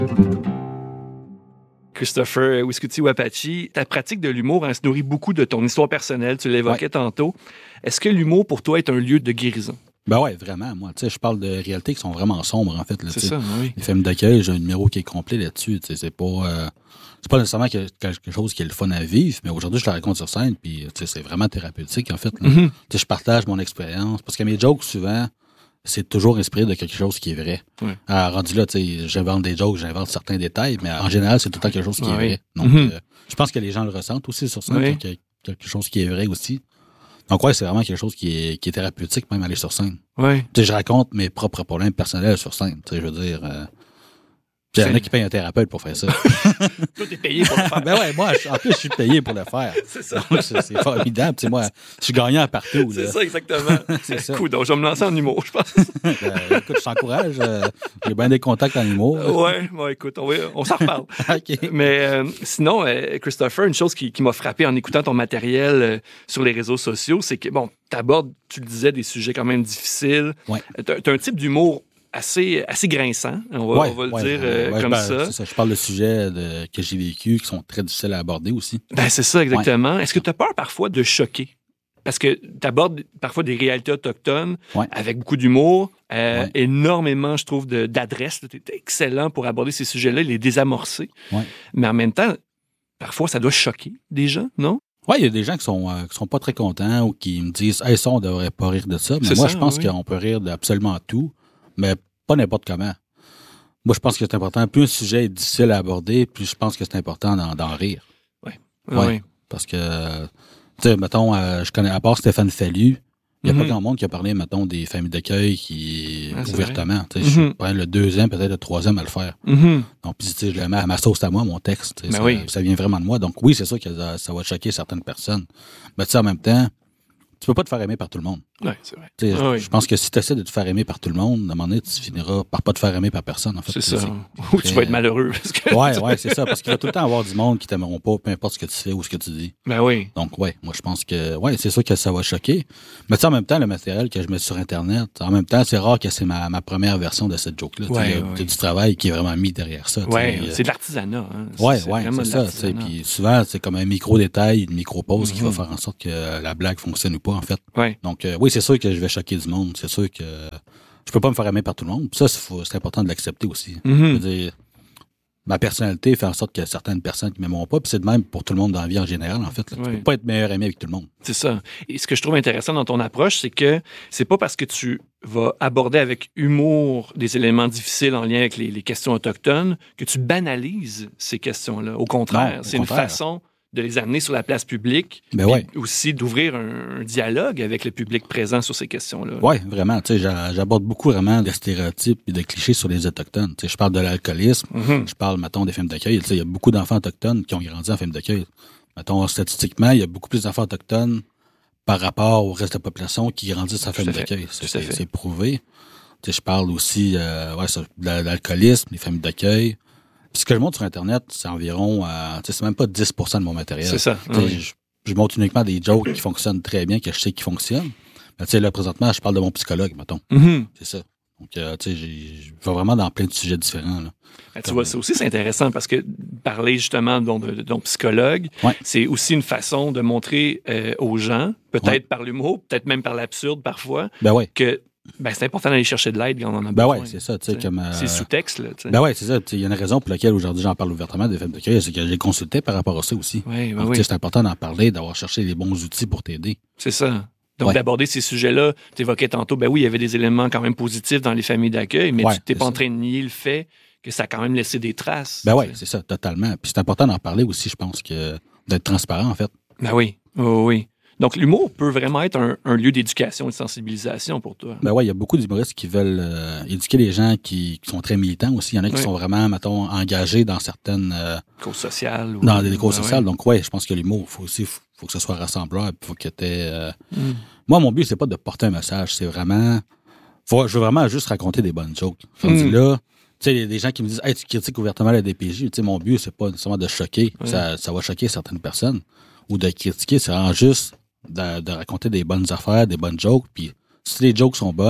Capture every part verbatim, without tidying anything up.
Christopher Wiskouti-Wapachie, ta pratique de l'humour hein, se nourrit beaucoup de ton histoire personnelle, tu l'évoquais ouais. tantôt. Est-ce que l'humour, pour toi, est un lieu de guérison? Ben ouais, vraiment. Moi, tu sais, je parle de réalités qui sont vraiment sombres, en fait. Là, c'est ça, oui. Les films d'accueil, j'ai un numéro qui est complet là-dessus. Tu sais, c'est pas... Euh... C'est pas nécessairement quelque chose qui est le fun à vivre, mais aujourd'hui, je le raconte sur scène, puis c'est vraiment thérapeutique, en fait. Mm-hmm. Je partage mon expérience, parce que mes jokes, souvent, c'est toujours inspiré de quelque chose qui est vrai. Ouais. Alors, rendu là, j'invente des jokes, j'invente certains détails, mais en général, c'est tout le temps quelque chose qui ouais. est vrai. Donc, mm-hmm. euh, je pense que les gens le ressentent aussi sur scène, ouais. qu'il y a quelque chose qui est vrai aussi. Donc, ouais, c'est vraiment quelque chose qui est, qui est thérapeutique, même aller sur scène. Ouais. Je raconte mes propres problèmes personnels sur scène. Je veux dire... Euh, Il y en a qui payent un thérapeute pour faire ça. Toi, t'es payé pour le faire. Ben ouais, moi, en plus, je suis payé pour le faire. C'est ça. Donc, c'est, c'est formidable. Tu sais, moi, je suis gagnant partout. C'est là. ça, exactement. c'est ça. Cool, donc je vais me lancer en humour, je pense. ben, écoute, je t'encourage. Euh, j'ai bien des contacts en humour. Ouais, bon, écoute, on, va, on s'en reparle. OK. Mais euh, sinon, euh, Christopher, une chose qui, qui m'a frappé en écoutant ton matériel euh, sur les réseaux sociaux, c'est que, bon, t'abordes, tu le disais, des sujets quand même difficiles. Ouais. T'as, t'as un type d'humour assez, assez grinçant, on va, ouais, on va le ouais, dire euh, ouais, comme ben, ça. C'est ça. Je parle de sujets de, que j'ai vécu qui sont très difficiles à aborder aussi. Ben, c'est ça, exactement. Ouais. Est-ce que tu as peur parfois de choquer? Parce que tu abordes parfois des réalités autochtones ouais. avec beaucoup d'humour, euh, ouais. énormément, je trouve, de, d'adresse. Tu es excellent pour aborder ces sujets-là, les désamorcer. Ouais. Mais en même temps, parfois, ça doit choquer des gens, non? Oui, il y a des gens qui sont euh, qui sont pas très contents ou qui me disent « Hey, ça, on devrait pas rire de ça. » Mais c'est moi, ça, je pense oui. qu'on peut rire d'absolument tout, mais pas n'importe comment. Moi, je pense que c'est important. Plus un sujet est difficile à aborder, plus je pense que c'est important d'en, d'en rire. Oui. Ouais, oui. Parce que, tu sais, mettons, euh, je connais, à part Stéphane Fallu, il n'y a mm-hmm. pas grand monde qui a parlé, mettons, des familles d'accueil qui, ah, ouvertement. Tu sais, mm-hmm. je suis le deuxième, peut-être le troisième à le faire. Mm-hmm. Donc, puis, tu sais, je le mets à ma sauce à moi, mon texte. Ben ça, oui. ça vient vraiment de moi. Donc, oui, c'est sûr que ça, ça va choquer certaines personnes. Mais tu sais, en même temps, tu peux pas te faire aimer par tout le monde. Oui, c'est vrai. Tu sais, ah, je oui. pense que si tu essaies de te faire aimer par tout le monde, à un moment donné, tu finiras par pas te faire aimer par personne, en fait. C'est ça. C'est, c'est Ou tu vas être malheureux. Parce que... Ouais, ouais, c'est ça. Parce qu'il va tout le temps avoir du monde qui t'aimeront pas, peu importe ce que tu fais ou ce que tu dis. Ben oui. Donc, ouais, moi, je pense que, ouais, c'est sûr que ça va choquer. Mais tu sais, en même temps, le matériel que je mets sur Internet, en même temps, c'est rare que c'est ma, ma première version de cette joke-là. Ouais, il y a, ouais. y a du travail qui est vraiment mis derrière ça. Ouais, c'est de l'artisanat. Hein. Ouais, c'est ouais, c'est ça. C'est, puis souvent, c'est comme un micro-détail, une micro-pause mm-hmm. qui va faire en sorte que la blague fonctionne ou pas, en fait. Ouais. Donc, euh, oui, c'est sûr que je vais choquer du monde. C'est sûr que je peux pas me faire aimer par tout le monde. Puis ça, c'est, faut, c'est important de l'accepter aussi. Mm-hmm. Je veux dire, ma personnalité fait en sorte qu'il y a certaines personnes qui m'aimeront pas, puis c'est de même pour tout le monde dans la vie en général, en fait. Là. Ouais. Tu peux pas être meilleur ami avec tout le monde. C'est ça. Et ce que je trouve intéressant dans ton approche, c'est que c'est pas parce que tu vas aborder avec humour des éléments difficiles en lien avec les, les questions autochtones que tu banalises ces questions-là. Au contraire, non, au c'est contraire. une façon de les amener sur la place publique, ben puis ouais. aussi d'ouvrir un, un dialogue avec le public présent sur ces questions-là. Oui, vraiment. Tu sais, j'aborde beaucoup vraiment de stéréotypes et de clichés sur les Autochtones. Tu sais, je parle de l'alcoolisme, mm-hmm. je parle, mettons, des films d'accueil. Tu sais, il y a beaucoup d'enfants autochtones qui ont grandi en films d'accueil. Mettons, statistiquement, il y a beaucoup plus d'enfants autochtones par rapport au reste de la population qui grandissent en films d'accueil. C'est, c'est, c'est prouvé. Tu sais, je parle aussi euh, ouais, de l'alcoolisme, les familles d'accueil. Puis ce que je montre sur Internet, c'est environ, euh, tu sais, c'est même pas dix pour cent de mon matériel. C'est ça. Oui. Je, je montre uniquement des jokes qui fonctionnent très bien, que je sais qu'ils fonctionnent. Mais tu sais, là, présentement, je parle de mon psychologue, mettons. Mm-hmm. C'est ça. Donc, euh, tu sais, je vais vraiment dans plein de sujets différents, là. Ben, tu vois, ça aussi, c'est intéressant parce que parler justement de, de ton psychologue, ouais. c'est aussi une façon de montrer euh, aux gens, peut-être ouais. par l'humour, peut-être même par l'absurde parfois, ben ouais. que ben, c'est important d'aller chercher de l'aide quand on en a ben besoin. Ben oui, c'est ça. Tu sais, comme, euh... c'est sous-texte, là. T'sais. Ben oui, c'est ça. Il y a une raison pour laquelle aujourd'hui j'en parle ouvertement des films d'accueil, c'est que j'ai consulté par rapport à ça aussi. Oui, ben Donc, oui. C'est important d'en parler, d'avoir cherché les bons outils pour t'aider. C'est ça. Donc, ouais. d'aborder ces sujets-là, tu évoquais tantôt, ben oui, il y avait des éléments quand même positifs dans les familles d'accueil, mais ouais, tu n'es pas ça. en train de nier le fait que ça a quand même laissé des traces. Ben oui, c'est ça, totalement. Puis c'est important d'en parler aussi, je pense, que d'être transparent, en fait. Ben oui, oh, oui. Donc, l'humour peut vraiment être un, un lieu d'éducation et de sensibilisation pour toi. Ben oui, il y a beaucoup d'humoristes qui veulent euh, éduquer les gens qui, qui sont très militants aussi. Il y en a qui oui. sont vraiment, mettons, engagés dans certaines... Euh, causes sociales. Ou... Dans des causes ben sociales. Ouais. Donc, oui, je pense que l'humour, faut aussi, faut, faut que ce soit rassembleur. Il faut que t'aies... Euh... Mm. Moi, mon but, c'est pas de porter un message. C'est vraiment... Faut, je veux vraiment juste raconter des bonnes jokes. Mm. Là, tu sais, il y a des gens qui me disent « Hey, tu critiques ouvertement la D P J. » Tu sais, mon but, c'est pas nécessairement de choquer. Ouais. Ça, ça va choquer certaines personnes. Ou de critiquer, c'est vraiment juste... De, de raconter des bonnes affaires, des bonnes jokes, puis si les jokes sont bonnes,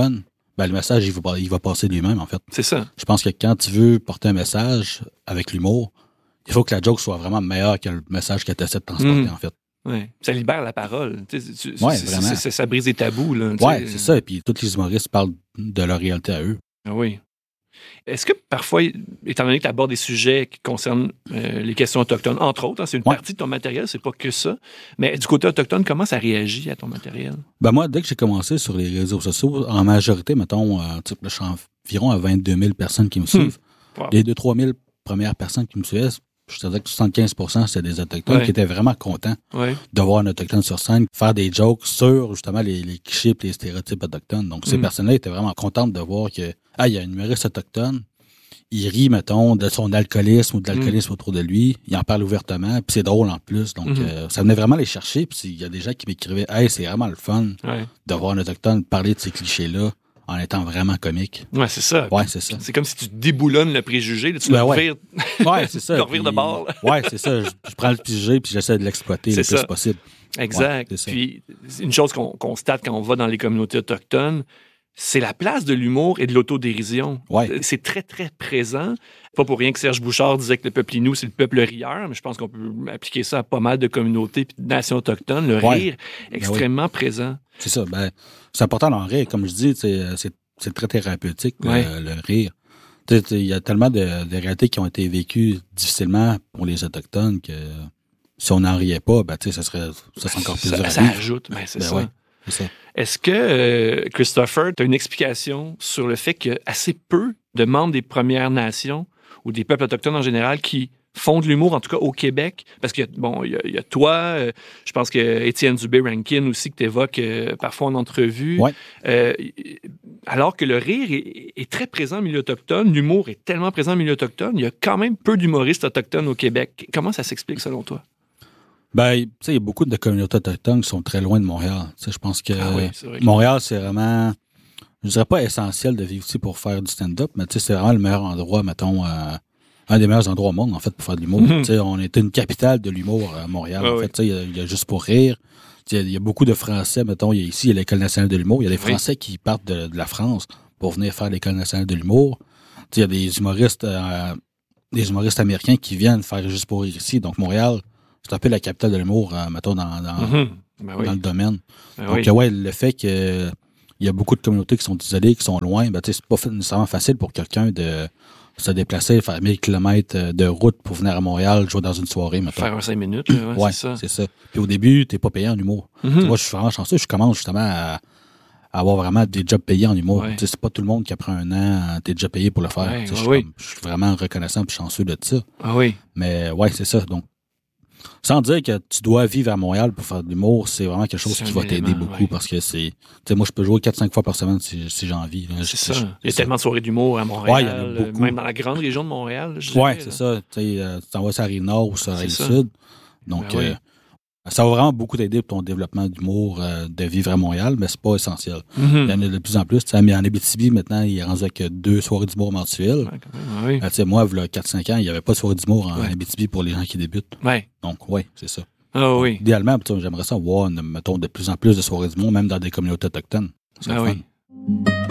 ben, le message, il va, il va passer lui-même, en fait. C'est ça. Je pense que quand tu veux porter un message avec l'humour, il faut que la joke soit vraiment meilleure que le message que tu essaies de transporter, mmh. en fait. Oui. Ça libère la parole. Tu sais, tu, ouais, c'est, vraiment. C'est, c'est, ça brise les tabous. Là, oui, c'est ça. Et puis, tous les humoristes parlent de leur réalité à eux. Ah oui. Est-ce que parfois, étant donné que tu abordes des sujets qui concernent euh, les questions autochtones, entre autres, hein, c'est une ouais. partie de ton matériel, c'est pas que ça, mais du côté autochtone, comment ça réagit à ton matériel? Ben moi, dès que j'ai commencé sur les réseaux sociaux, en majorité, mettons, euh, je suis environ à vingt-deux mille personnes qui me suivent. Hmm. Wow. Les deux à trois mille premières personnes qui me suivaient, je te dirais que soixante-quinze pour cent c'était des Autochtones ouais. qui étaient vraiment contents ouais. de voir un Autochtone sur scène faire des jokes sur justement les, les clichés et les stéréotypes autochtones. Donc, ces mm. personnes-là étaient vraiment contentes de voir que, ah, il y a un humoriste autochtone, il rit, mettons, de son alcoolisme ou de l'alcoolisme mm. autour de lui, il en parle ouvertement, puis c'est drôle en plus. Donc, mm. euh, ça venait vraiment les chercher, puis il y a des gens qui m'écrivaient, hey, c'est vraiment le fun ouais. de voir un Autochtone parler de ces clichés-là en étant vraiment comique. Ouais, c'est ça. Ouais, c'est ça. C'est comme si tu déboulonnes le préjugé, là, tu ben le ouais. revires, ouais, c'est ça. le revires de bord. Ouais, c'est ça. Je, je prends le préjugé puis j'essaie de l'exploiter c'est le ça. plus possible. Exact. Ouais, puis, une chose qu'on constate quand on va dans les communautés autochtones, c'est la place de l'humour et de l'autodérision. Ouais. C'est très, très présent. Pas pour rien que Serge Bouchard disait que le peuple Innu, c'est le peuple rieur, mais je pense qu'on peut appliquer ça à pas mal de communautés et de nations autochtones. Le ouais. rire, extrêmement ben oui. présent. C'est ça. Ben, c'est important d'en rire. Comme je dis, c'est, c'est, c'est très thérapeutique, ouais. le, le rire. Il y a tellement de, de réalités qui ont été vécues difficilement pour les Autochtones que si on n'en riait pas, ben, ça serait, ça serait encore plus ça, dur. Ça ajoute, ben, c'est, ben, ça. Ouais, c'est ça. Est-ce que, euh, Christopher, tu as une explication sur le fait qu'il y a assez peu de membres des Premières Nations ou des peuples autochtones en général qui font de l'humour, en tout cas au Québec? Parce que, bon, il y, y a toi, euh, je pense que Étienne Dubé-Rankin aussi, que tu évoques euh, parfois en entrevue. Ouais. Euh, alors que le rire est, est très présent au milieu autochtone, l'humour est tellement présent au milieu autochtone, il y a quand même peu d'humoristes autochtones au Québec. Comment ça s'explique selon toi? Ben, tu sais, il y a beaucoup de communautés autochtones qui sont très loin de Montréal. Tu sais, je pense que ah oui, c'est vrai. Montréal, c'est vraiment, je dirais pas essentiel de vivre ici pour faire du stand-up, mais tu sais, c'est vraiment le meilleur endroit, mettons, euh, un des meilleurs endroits au monde, en fait, pour faire de l'humour. Mm-hmm. Tu sais, on était une capitale de l'humour à Montréal. Ah en oui. fait, tu sais, il y, y a juste pour rire. Tu sais, il y a beaucoup de Français, mettons, il y a ici, il y a l'École nationale de l'humour. Il y a des Français oui. qui partent de, de la France pour venir faire l'École nationale de l'humour. Tu sais, il y a des humoristes, euh, des humoristes américains qui viennent faire juste pour rire ici. Donc, Montréal, c'est un peu la capitale de l'humour, euh, mettons, dans, dans, mm-hmm. ben oui. dans le domaine. Ben Donc, oui. ouais, le fait que il y a beaucoup de communautés qui sont isolées, qui sont loin, ben, tu sais, c'est pas nécessairement facile pour quelqu'un de se déplacer, faire mille kilomètres de route pour venir à Montréal, jouer dans une soirée, mettons. Faire un cinq minutes, là, ouais, ouais, c'est ça. c'est ça. Puis au début, t'es pas payé en humour. Mm-hmm. Moi, je suis vraiment chanceux, je commence justement à, à avoir vraiment des jobs payés en humour. Ouais. Tu sais, c'est pas tout le monde qui après un an, t'es déjà payé pour le faire. Ouais, tu sais, ouais, je, suis oui. comme, je suis vraiment reconnaissant et chanceux de ça. Ah oui. Mais ouais, c'est ça. Donc, sans dire que tu dois vivre à Montréal pour faire de l'humour, c'est vraiment quelque chose c'est qui va élément, t'aider beaucoup ouais. parce que c'est... Tu sais, moi, je peux jouer quatre cinq fois par semaine si, si j'ai envie. Là. C'est je, ça. Je, il y a ça. tellement de soirées d'humour à Montréal. Ouais, il y en a beaucoup. Même dans la grande région de Montréal. Je ouais, dirais, c'est là. ça. Tu sais, euh, tu t'en vas sur la Rive-Nord ou sur la c'est Rive-Sud. Donc, ben oui. euh, ça va vraiment beaucoup t'aider pour ton développement d'humour euh, de vivre à Montréal, mais c'est pas essentiel. Mm-hmm. Il y en a de plus en plus. Mais en Abitibi, maintenant, il est rendu avec deux soirées d'humour mensuelles. Ouais, quand même, oui. euh, tu sais, moi, il y a quatre cinq ans, il n'y avait pas de soirée d'humour en ouais. Abitibi pour les gens qui débutent. Ouais. Donc, oui, c'est ça. Ah oh, oui. Idéalement, j'aimerais ça voir, mettons, de plus en plus de soirées d'humour, même dans des communautés autochtones. C'est ah fun. Oui.